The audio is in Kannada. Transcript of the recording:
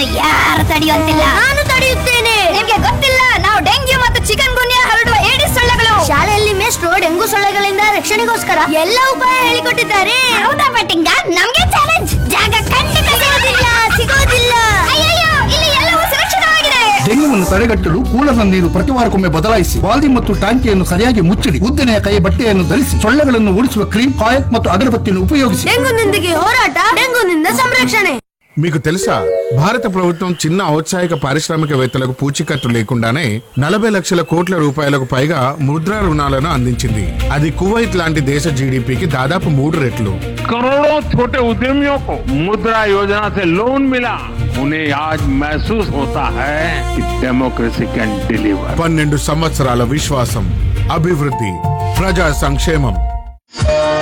ಇದನ್ನು ಯಾರು ತಡೆಯುವಂತಿಲ್ಲ. ನಾನು ತಡೆಯುತ್ತೇನೆ. ನಿಮ್ಗೆ ಗೊತ್ತಿಲ್ಲ, ನಾವು ಡೆಂಗ್ಯೂ ಮತ್ತು ಚಿಕನ್ ಗುನ್ಯಾ ಹರಡುವ ಏಡಿಸ್ ಸೊಳ್ಳೆಗಳು. ಶಾಲೆಯಲ್ಲಿ ಮೇಷ್ಟ್ರು ಡೆಂಗು ಸೊಳ್ಳೆಗಳಿಂದ ರಕ್ಷಣೆಗೋಸ್ಕರ ಎಲ್ಲ ಉಪಾಯ ಹೇಳಿಕೊಟ್ಟಿದ್ದಾರೆ. ಹೌದಾ ಪಟ್ಟಿಂಗ? ನಮ್ಗೆ ಚಾಲೆಂಜ್. ಜಾಗ ಖಂಡಿತ ಸಿಗೋದಿಲ್ಲ. ಅಯ್ಯಯ್ಯೋ, ಇಲ್ಲಿ ಎಲ್ಲವೂ ಸುರಕ್ಷಿತವಾಗಿದೆ. ಡೆಂಗ್ಯೂವನ್ನು ತಡೆಗಟ್ಟಲು ಕೂಲರ್ನ ನೀರು ಪ್ರತಿವಾರಕ್ಕೊಮ್ಮೆ ಬದಲಾಯಿಸಿ, ಬಾಲ್ದಿ ಮತ್ತು ಟಾಂಕಿಯನ್ನು ಸರಿಯಾಗಿ ಮುಚ್ಚಿಡಿ, ಉದ್ದನೆಯ ಕೈ ಬಟ್ಟೆಯನ್ನು ಧರಿಸಿ, ಸೊಳ್ಳೆಗಳನ್ನು ಓಡಿಸುವ ಕ್ರೀಮ್, ಕಾಯಕ್ ಮತ್ತು ಅಗರಬತ್ತಿಯನ್ನು ಉಪಯೋಗಿಸಿ. ಡೆಂಗುನೊಂದಿಗೆ ಹೋರಾಟ, ಡೆಂಗುನಿಂದ సంరక్షణೆ. మీకు తెలుసా, భారత ప్రభుత్వం చిన్న ఔత్సాహిక పారిశ్రామికవేత్తలకు పూచీకత్తు లేకుండానే 40 లక్షల కోట్ల రూపాయలకు పైగా ముద్రా రుణాలను అందించింది. అది కువైట్ లాంటి దేశ జీడీపీకి దాదాపు 3 రెట్లు. करोड़ों छोटे उद्यमियों को मुद्रा योजना से लोन मिला. उन्हें आज महसूस होता है कि डेमोक्रेसी कैन डिलीवर. 12 సంవత్సరాల విశ్వాసం, అభివృద్ధి, ప్రజా సంక్షేమం.